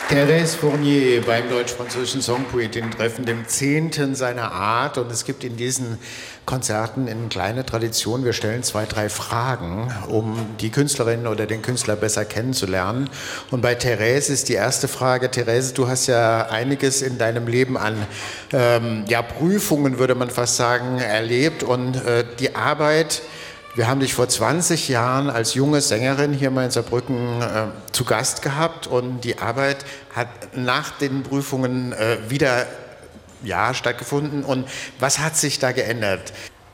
Thérèse Fournier beim Deutsch-Französischen Songpoetentreffen, dem 10. seiner Art. Und es gibt in diesen Konzerten eine kleine Tradition. Wir stellen 2, 3 Fragen, um die Künstlerin oder den Künstler besser kennenzulernen. Und bei Thérèse ist die erste Frage: Thérèse, du hast ja einiges in deinem Leben an Prüfungen, würde man fast sagen, erlebt. Und die Arbeit... Wir haben dich vor 20 Jahren als junge Sängerin hier mal in Saarbrücken zu Gast gehabt, und die Arbeit hat nach den Prüfungen wieder stattgefunden. Und was hat sich da geändert?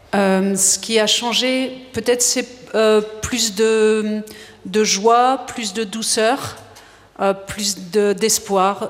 Ce qui a changé, peut-être c'est plus de joie, plus de douceur, plus d'espoir,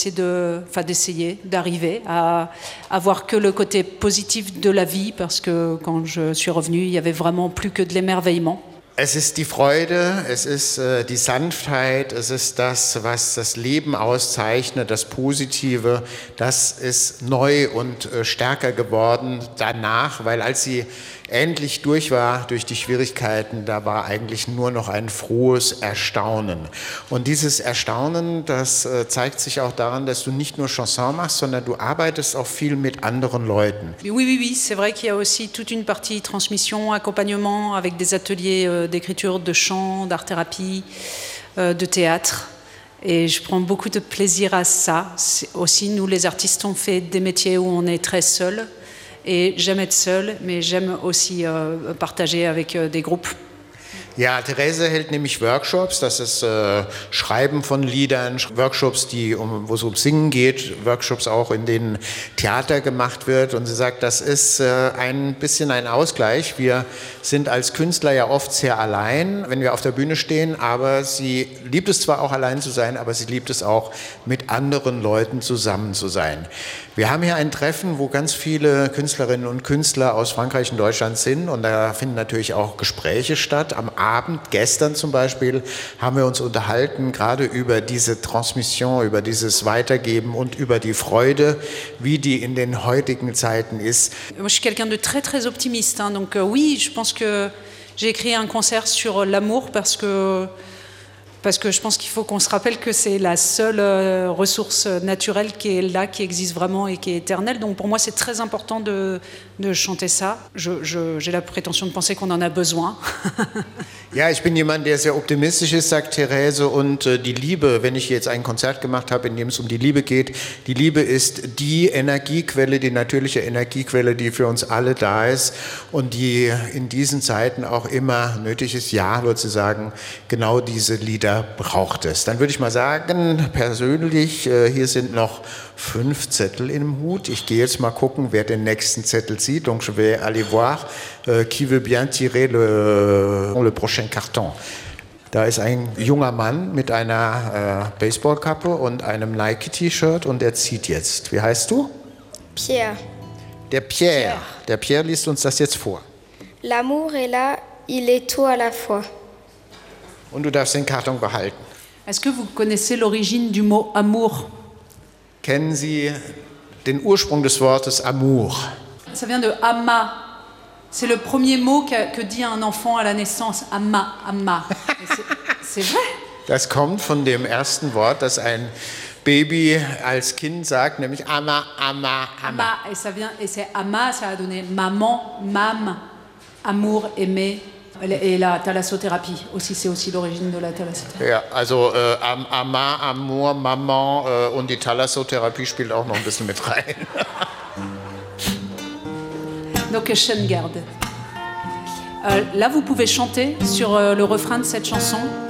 d'essayer d'arriver à voir que le côté positif de la vie, parce que quand je suis revenue, il y avait vraiment plus que de l'émerveillement. Es ist die Freude, es ist die Sanftheit, es ist das, was das Leben auszeichnet, das Positive. Das ist neu und stärker geworden danach, weil als sie endlich durch war, durch die Schwierigkeiten, da war eigentlich nur noch ein frohes Erstaunen. Und dieses Erstaunen, das zeigt sich auch daran, dass du nicht nur Chanson machst, sondern du arbeitest auch viel mit anderen Leuten. Oui, c'est vrai qu'il y a aussi toute une partie transmission, accompagnement, avec des ateliers d'écriture, de chant, d'art-thérapie, de théâtre. Et je prends beaucoup de plaisir à ça. Aussi, nous les artistes, on fait des métiers où on est très seul. Et j'aime être seule, mais j'aime aussi partager avec des groupes. Ja, Thérèse hält nämlich Workshops, das ist Schreiben von Liedern, Workshops, wo es um Singen geht, Workshops auch, in denen Theater gemacht wird. Und sie sagt, das ist ein bisschen ein Ausgleich. Wir sind als Künstler ja oft sehr allein, wenn wir auf der Bühne stehen, aber sie liebt es zwar auch allein zu sein, aber sie liebt es auch, mit anderen Leuten zusammen zu sein. Wir haben hier ein Treffen, wo ganz viele Künstlerinnen und Künstler aus Frankreich und Deutschland sind, und da finden natürlich auch Gespräche statt. Am Abend, gestern zum Beispiel, haben wir uns unterhalten, gerade über diese Transmission, über dieses Weitergeben und über die Freude, wie die in den heutigen Zeiten ist. Moi, je suis quelqu'un de très, très optimiste. Donc oui, je pense que j'ai écrit un concert sur l'amour parce que je pense qu'il faut qu'on se rappelle que c'est la seule ressource naturelle qui est là, qui existe vraiment et qui est éternelle. Donc pour moi, c'est très important de chanter ça. J'ai la prétention de penser qu'on en a besoin. Ja, ich bin jemand, der sehr optimistisch ist, sagt Thérèse, und die Liebe, wenn ich jetzt ein Konzert gemacht habe, in dem es um die Liebe geht, die Liebe ist die Energiequelle, die natürliche Energiequelle, die für uns alle da ist und die in diesen Zeiten auch immer nötig ist. Ja, würde sie sagen, genau diese Lieder braucht es. Dann würde ich mal sagen, persönlich, hier sind noch 5 Zettel im Hut. Ich gehe jetzt mal gucken, wer den nächsten Zettel zieht. Donc je vais aller voir qui veut bien tirer le prochain carton. Da ist ein junger Mann mit einer Baseballkappe und einem Nike-T-Shirt, und der zieht jetzt. Wie heißt du? Pierre. Der Pierre. Der Pierre liest uns das jetzt vor. L'amour est là, il est tout à la fois. Und du darfst den Karton behalten. Est-ce que vous connaissez l'origine du mot amour? Kennen Sie den Ursprung des Wortes Amour? Ça vient de ama. C'est le premier mot que dit un enfant à la naissance. Ama, ama. C'est vrai. Das kommt von dem ersten Wort, das ein Baby als Kind sagt, nämlich ama, ama, ama. Ama, et c'est ama, ça a donné maman, mam, amour, aimer. Et la thalassothérapie aussi, c'est aussi l'origine de la thalassothérapie. Ja, also Ama, Amour, Maman und die Thalassothérapie spielt auch noch ein bisschen mit rein. Donc Schöngarde. Là, vous pouvez chanter sur le refrain de cette chanson.